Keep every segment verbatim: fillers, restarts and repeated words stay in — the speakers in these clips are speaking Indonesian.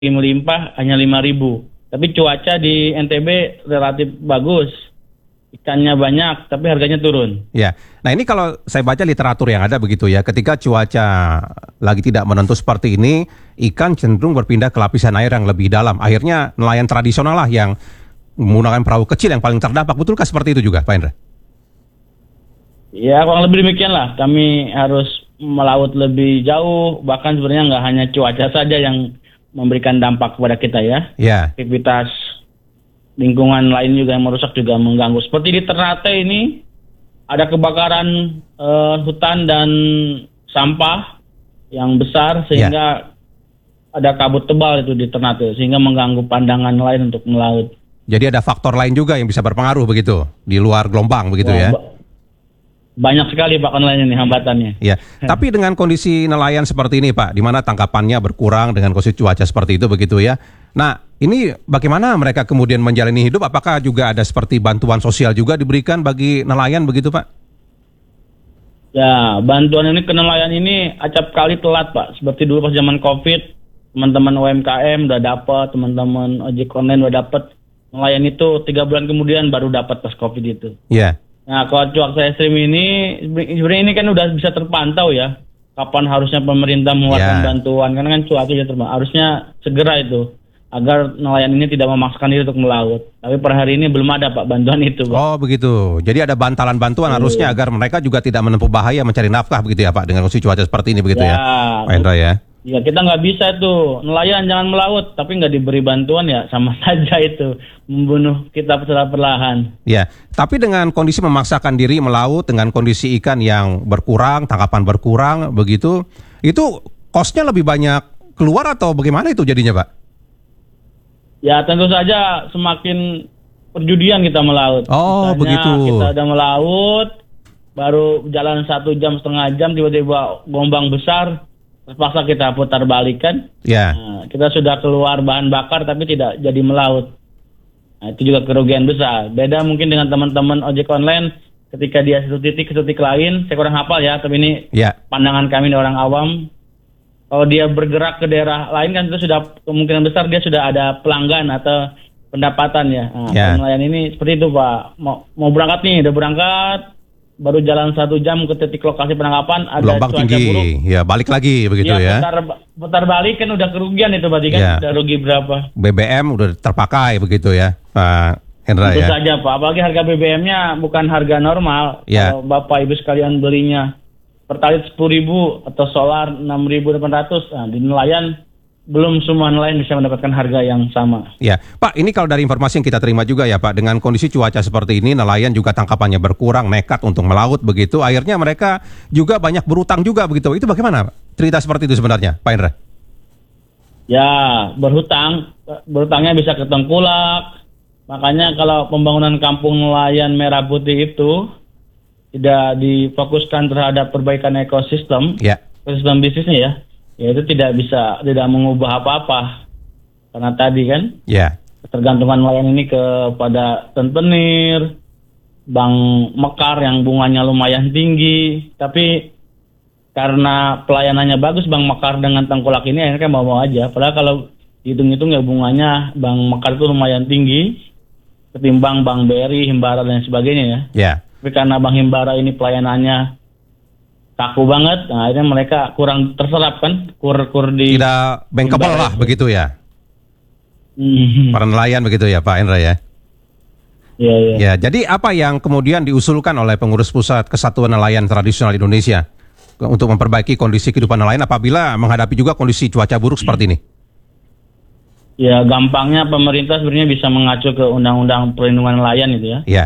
melimpah hanya lima ribu. Tapi cuaca di N T B relatif bagus. Ikannya banyak, tapi harganya turun. Ya, nah ini kalau saya baca literatur yang ada begitu ya, ketika cuaca lagi tidak menentu seperti ini, ikan cenderung berpindah ke lapisan air yang lebih dalam. Akhirnya nelayan tradisional lah yang menggunakan perahu kecil yang paling terdampak. Betulkah seperti itu juga, Pak Hendra? Ya, kurang lebih demikian lah. Kami harus melaut lebih jauh, bahkan sebenarnya nggak hanya cuaca saja yang memberikan dampak kepada kita ya. Ya. Aktivitas lingkungan lain juga yang merusak juga mengganggu. Seperti di Ternate ini ada kebakaran uh, hutan dan sampah yang besar sehingga ya. Ada kabut tebal itu di Ternate sehingga mengganggu pandangan lain untuk melaut. Jadi ada faktor lain juga yang bisa berpengaruh begitu di luar gelombang begitu ya. Ba- Banyak sekali Pak lainnya nih hambatannya. Ya, tapi dengan kondisi nelayan seperti ini Pak, di mana tangkapannya berkurang dengan kondisi cuaca seperti itu begitu ya. Nah, ini bagaimana mereka kemudian menjalani hidup? Apakah juga ada seperti bantuan sosial juga diberikan bagi nelayan begitu Pak? Ya, bantuan ini ke nelayan ini acap kali telat Pak. Seperti dulu pas zaman Covid, teman-teman U M K M udah dapat, teman-teman ojek online udah dapat. Nelayan itu tiga bulan kemudian baru dapat pas Covid itu. Iya. Yeah. Nah, kalau cuaca ekstrim ini, sebenarnya ini kan udah bisa terpantau ya. Kapan harusnya pemerintah mengeluarkan yeah. bantuan, karena kan cuaca sudah terpantau. Harusnya segera itu, agar nelayan ini tidak memaksakan diri untuk melaut. Tapi per hari ini belum ada Pak bantuan itu Pak. Oh begitu, jadi ada bantalan bantuan oh. harusnya agar mereka juga tidak menempuh bahaya mencari nafkah begitu ya Pak, dengan kondisi cuaca seperti ini begitu ya, ya Pak Hendra ya. Ya kita nggak bisa tuh, nelayan jangan melaut, tapi nggak diberi bantuan ya sama saja itu membunuh kita secara perlahan. Ya, tapi dengan kondisi memaksakan diri melaut, dengan kondisi ikan yang berkurang, tangkapan berkurang, begitu, itu kosnya lebih banyak keluar atau bagaimana itu jadinya Pak? Ya tentu saja semakin perjudian kita melaut. Oh Misalnya begitu. Kita udah melaut, baru jalan satu jam setengah jam tiba-tiba gelombang besar. Terpaksa kita putar balik kan, yeah. nah, kita sudah keluar bahan bakar tapi tidak jadi melaut. Nah, itu juga kerugian besar. Beda mungkin dengan teman-teman ojek online, ketika dia satu titik ke titik lain, saya kurang hafal ya, tapi ini yeah. pandangan kami orang awam. Kalau dia bergerak ke daerah lain kan itu sudah kemungkinan besar dia sudah ada pelanggan atau pendapatan ya. Nah, yeah. nelayan ini seperti itu Pak, mau, mau berangkat nih, udah berangkat. Baru jalan satu jam ke titik lokasi penangkapan ada gelombang cuaca tinggi, buruk. ya balik lagi begitu ya. Ya putar, putar balik kan udah kerugian itu berarti kan, ya. Udah rugi berapa? B B M udah terpakai begitu ya, Pak Hendra Tentu ya. saja Pak, apalagi harga B B M-nya bukan harga normal. Ya. Kalau Bapak Ibu sekalian belinya pertalite sepuluh ribu atau solar enam ribu delapan ratus, nah, di nelayan belum semua nelayan bisa mendapatkan harga yang sama. Ya, Pak, ini kalau dari informasi yang kita terima juga ya Pak, dengan kondisi cuaca seperti ini, nelayan juga tangkapannya berkurang, nekat untuk melaut begitu, akhirnya mereka juga banyak berutang juga begitu. Itu bagaimana Pak? Cerita seperti itu sebenarnya, Pak Hendra? Ya, berhutang, berhutangnya bisa ke tengkulak. Makanya kalau pembangunan kampung nelayan Merah Putih itu tidak difokuskan terhadap perbaikan ekosistem, ya. ekosistem bisnisnya ya. Ya itu tidak bisa, tidak mengubah apa-apa. Karena tadi kan, yeah. ketergantungan nelayan ini kepada tentenir, Bank Mekar yang bunganya lumayan tinggi. Tapi karena pelayanannya bagus Bank Mekar dengan tengkulak ini akhirnya kan mau-mau aja. Padahal kalau hitung-hitung ya bunganya Bank Mekar itu lumayan tinggi ketimbang Bank B R I, Himbara dan sebagainya ya. Yeah. Tapi karena Bank Himbara ini pelayanannya kaku banget, nah akhirnya mereka kurang terserap kan, kur-kur di tidak bankable lah itu. Begitu ya. Mm-hmm. Para nelayan begitu ya Pak Hendra ya. Iya, iya. Ya, jadi apa yang kemudian diusulkan oleh pengurus pusat Kesatuan Nelayan Tradisional Indonesia untuk memperbaiki kondisi kehidupan nelayan apabila menghadapi juga kondisi cuaca buruk seperti ini? Ya, gampangnya pemerintah sebenarnya bisa mengacu ke Undang-Undang Perlindungan Nelayan itu ya. Iya.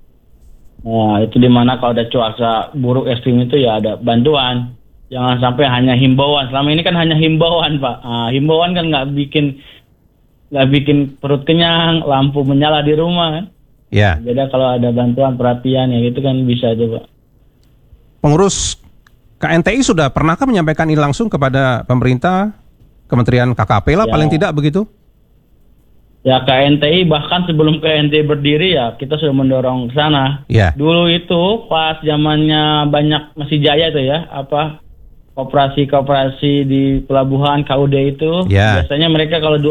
Nah, itu dimana kalau ada cuaca buruk ekstrim itu ya ada bantuan. Jangan sampai hanya himbauan. Selama ini kan hanya himbauan Pak. Nah, himbauan kan nggak bikin nggak bikin perut kenyang, lampu menyala di rumah kan. Ya. Beda kalau ada bantuan perhatian ya itu kan bisa itu Pak. Pengurus K N T I sudah pernahkah menyampaikan ini langsung kepada pemerintah, Kementerian K K P lah ya. Paling tidak begitu? Ya K N T I bahkan sebelum K N T I berdiri ya kita sudah mendorong ke sana. Yeah. Dulu itu pas zamannya banyak masih jaya itu ya apa koperasi-koperasi di pelabuhan K U D itu, Ya. biasanya mereka kalau